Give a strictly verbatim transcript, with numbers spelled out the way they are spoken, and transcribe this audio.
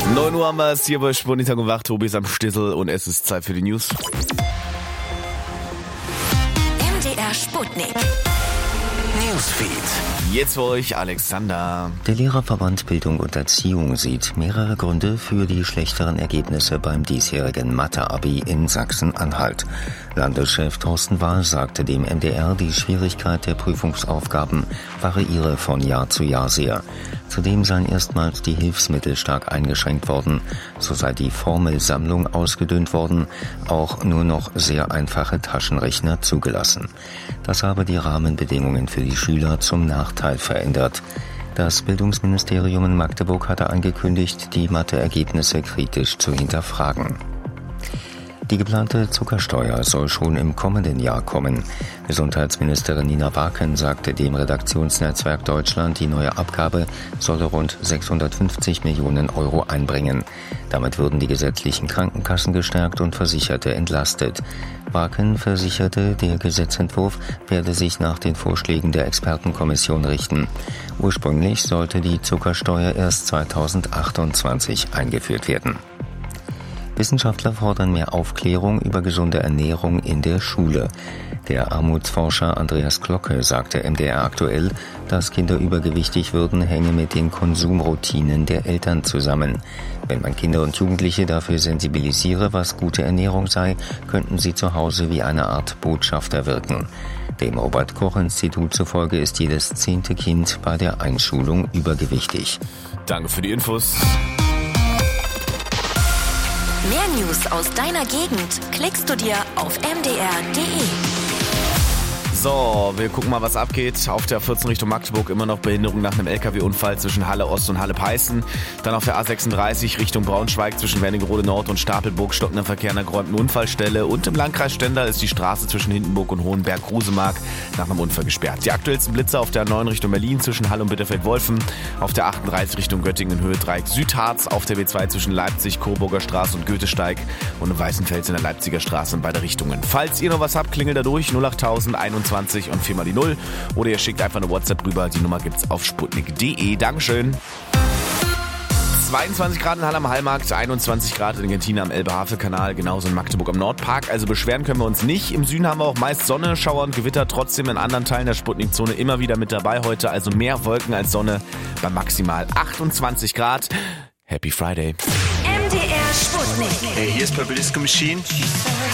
neun Uhr haben wir es hier bei Sputnik und Wach. Tobi ist am Stissel und es ist Zeit für die News. M D R Sputnik. Newsfeed. Jetzt für euch Alexander. Der Lehrerverband Bildung und Erziehung sieht mehrere Gründe für die schlechteren Ergebnisse beim diesjährigen Mathe-Abi in Sachsen-Anhalt. Landeschef Thorsten Wahl sagte dem M D R, die Schwierigkeit der Prüfungsaufgaben variiere von Jahr zu Jahr sehr. Zudem seien erstmals die Hilfsmittel stark eingeschränkt worden. So sei die Formelsammlung ausgedünnt worden, auch nur noch sehr einfache Taschenrechner zugelassen. Das habe die Rahmenbedingungen für die Schüler zum Nachteil verändert. Das Bildungsministerium in Magdeburg hatte angekündigt, die Mathe-Ergebnisse kritisch zu hinterfragen. Die geplante Zuckersteuer soll schon im kommenden Jahr kommen. Gesundheitsministerin Nina Waken sagte dem Redaktionsnetzwerk Deutschland, die neue Abgabe solle rund sechshundertfünfzig Millionen Euro einbringen. Damit würden die gesetzlichen Krankenkassen gestärkt und Versicherte entlastet. Waken versicherte, der Gesetzentwurf werde sich nach den Vorschlägen der Expertenkommission richten. Ursprünglich sollte die Zuckersteuer erst zweitausendachtundzwanzig eingeführt werden. Wissenschaftler fordern mehr Aufklärung über gesunde Ernährung in der Schule. Der Armutsforscher Andreas Glocke sagte M D R aktuell, dass Kinder übergewichtig würden, hänge mit den Konsumroutinen der Eltern zusammen. Wenn man Kinder und Jugendliche dafür sensibilisiere, was gute Ernährung sei, könnten sie zu Hause wie eine Art Botschafter wirken. Dem Robert-Koch-Institut zufolge ist jedes zehnte Kind bei der Einschulung übergewichtig. Danke für die Infos. Mehr News aus deiner Gegend klickst du dir auf m d r punkt d e. So, wir gucken mal, was abgeht. Auf der vierzehn Richtung Magdeburg immer noch Behinderung nach einem L K W-Unfall zwischen Halle Ost und Halle Peißen. Dann auf der A sechsunddreißig Richtung Braunschweig zwischen Wernigerode Nord und Stapelburg stockender Verkehr an der geräumten Unfallstelle. Und im Landkreis Stendal ist die Straße zwischen Hindenburg und Hohenberg-Grusemark nach einem Unfall gesperrt. Die aktuellsten Blitze auf der neun Richtung Berlin zwischen Halle und Bitterfeld-Wolfen. Auf der achtunddreißig Richtung Göttingen Höhe Dreieck Südharz. Auf der B zwei zwischen Leipzig, Coburger Straße und Goethesteig. Und in Weißenfels in der Leipziger Straße in beide Richtungen. Falls ihr noch was habt, klingelt da durch null achttausend einundzwanzig und viermal die Null. Oder ihr schickt einfach eine WhatsApp rüber. Die Nummer gibt's auf sputnik punkt d e. Dankeschön. zweiundzwanzig Grad in Halle am Hallmarkt, einundzwanzig Grad in Argentinien am Elbe-Havel-Kanal, genauso in Magdeburg am Nordpark. Also beschweren können wir uns nicht. Im Süden haben wir auch meist Sonne, Schauer und Gewitter. Trotzdem in anderen Teilen der Sputnik-Zone immer wieder mit dabei heute. Also mehr Wolken als Sonne bei maximal achtundzwanzig Grad. Happy Friday. M D R Sputnik. Hey, hier ist Purple Disco Machine.